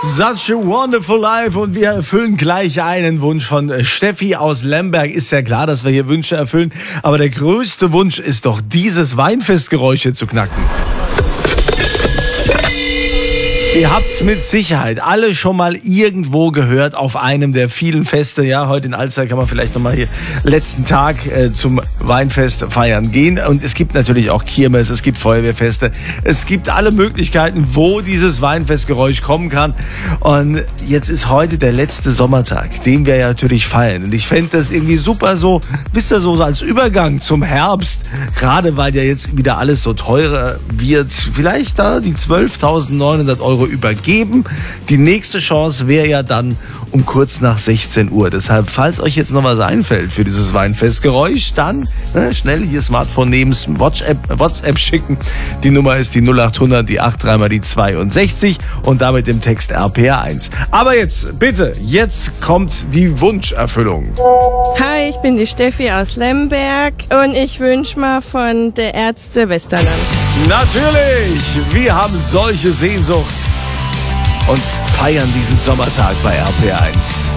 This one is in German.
Such a wonderful life und wir erfüllen gleich einen Wunsch von Steffi aus Lemberg. Ist ja klar, dass wir hier Wünsche erfüllen, aber der größte Wunsch ist doch, dieses Weinfestgeräusch hier zu knacken. Ihr habt's mit Sicherheit alle schon mal irgendwo gehört auf einem der vielen Feste. Ja, heute in Alzey kann man vielleicht nochmal hier letzten Tag zum Weinfest feiern gehen. Und es gibt natürlich auch Kirmes, es gibt Feuerwehrfeste. Es gibt alle Möglichkeiten, wo dieses Weinfestgeräusch kommen kann. Und jetzt ist heute der letzte Sommertag, den wir ja natürlich feiern. Und ich fände das irgendwie super so, wisst ihr, so als Übergang zum Herbst. Gerade weil ja jetzt wieder alles so teurer wird. Vielleicht da die 12.900 € übergeben. Die nächste Chance wäre ja dann um kurz nach 16 Uhr. Deshalb, falls euch jetzt noch was einfällt für dieses Weinfestgeräusch, dann schnell hier Smartphone nehmen, WhatsApp schicken. Die Nummer ist die 0800, die 83 mal die 62 und damit im Text RPR1. Aber jetzt, bitte, jetzt kommt die Wunscherfüllung. Hi, ich bin die Steffi aus Lemberg und ich wünsche mal von der Ärzte Westerland. Natürlich, wir haben solche Sehnsucht und feiern diesen Sommertag bei RPR1.